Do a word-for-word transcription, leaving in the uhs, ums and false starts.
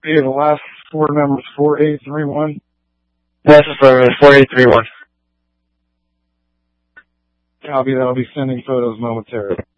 copy of the last four numbers, four eight three one. That's affirmative, four eight three one. Copy that. I'll be sending photos momentarily.